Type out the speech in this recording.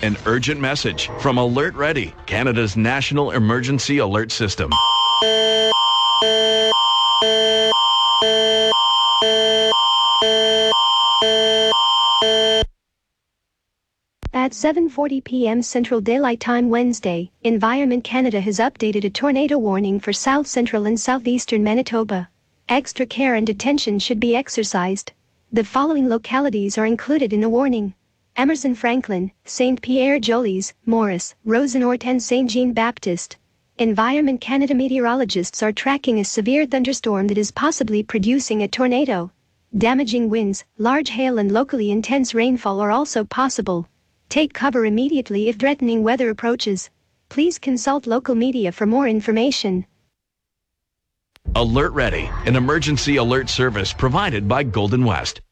An urgent message from Alert Ready, Canada's national emergency alert system. At 7:40 p.m. Central Daylight Time Wednesday, Environment Canada has updated a tornado warning for south central and southeastern Manitoba. Extra care and attention should be exercised. The following localities are included in the warning: Emerson Franklin, St. Pierre Jolies, Morris, Rosenort and St. Jean Baptiste. Environment Canada meteorologists are tracking a severe thunderstorm that is possibly producing a tornado. Damaging winds, large hail and locally intense rainfall are also possible. Take cover immediately if threatening weather approaches. Please consult local media for more information. Alert Ready, an emergency alert service provided by Golden West.